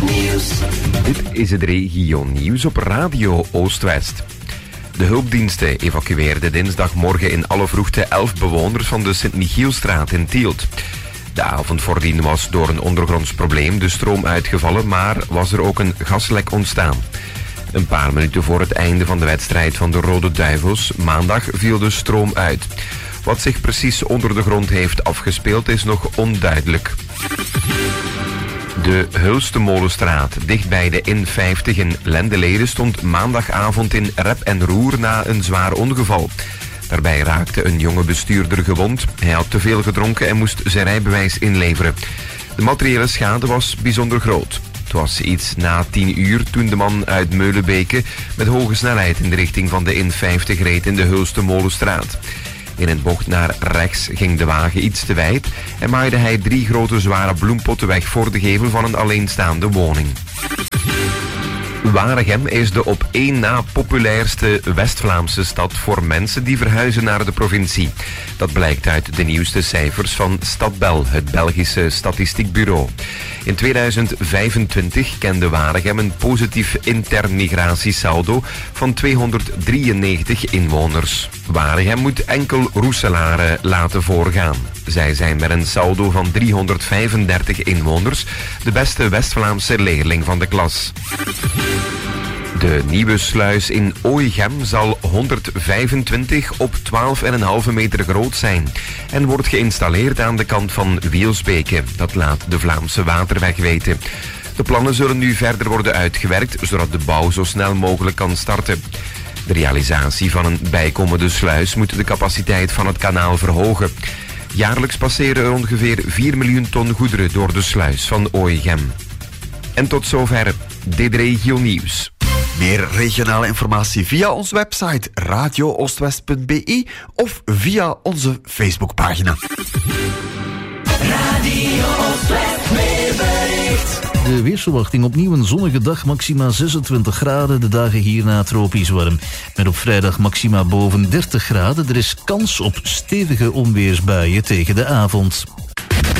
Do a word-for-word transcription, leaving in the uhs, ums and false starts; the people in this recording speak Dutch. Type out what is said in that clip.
Nieuws. Dit is het regio-nieuws op Radio Oost-West. De hulpdiensten evacueerden dinsdagmorgen in alle vroegte elf bewoners van de Sint-Michielstraat in Tielt. De avond voordien was door een ondergronds probleem de stroom uitgevallen, maar was er ook een gaslek ontstaan. Een paar minuten voor het einde van de wedstrijd van de Rode Duivels, maandag, viel de stroom uit. Wat zich precies onder de grond heeft afgespeeld is nog onduidelijk. De Hulstemolenstraat, dicht bij de N vijftig in Lendeleden, stond maandagavond in rep en roer na een zwaar ongeval. Daarbij raakte een jonge bestuurder gewond. Hij had te veel gedronken en moest zijn rijbewijs inleveren. De materiële schade was bijzonder groot. Het was iets na tien uur toen de man uit Meulenbeke met hoge snelheid in de richting van de N vijftig reed in de Hulstemolenstraat. In een bocht naar rechts ging de wagen iets te wijd en maaide hij drie grote zware bloempotten weg voor de gevel van een alleenstaande woning. Waregem is de op één na populairste West-Vlaamse stad voor mensen die verhuizen naar de provincie. Dat blijkt uit de nieuwste cijfers van Stadbel, het Belgische statistiekbureau. In tweeduizend vijfentwintig kende Waregem een positief intern migratiesaldo van tweehonderddrieënnegentig inwoners. Waregem moet enkel Roeselare laten voorgaan. Zij zijn met een saldo van driehonderdvijfendertig inwoners de beste West-Vlaamse leerling van de klas. De nieuwe sluis in Ooigem zal honderdvijfentwintig op twaalf komma vijf meter groot zijn en wordt geïnstalleerd aan de kant van Wielsbeke. Dat laat de Vlaamse Waterweg weten. De plannen zullen nu verder worden uitgewerkt, zodat de bouw zo snel mogelijk kan starten. De realisatie van een bijkomende sluis moet de capaciteit van het kanaal verhogen. Jaarlijks passeren er ongeveer vier miljoen ton goederen door de sluis van Ooigem. En tot zover dit regio nieuws. Meer regionale informatie via onze website radio oostwest punt b i of via onze Facebookpagina. Radio Oost-West weerbericht. De weersverwachting: opnieuw een zonnige dag, maxima zesentwintig graden, de dagen hierna tropisch warm. Met op vrijdag maxima boven dertig graden. Er is kans op stevige onweersbuien tegen de avond.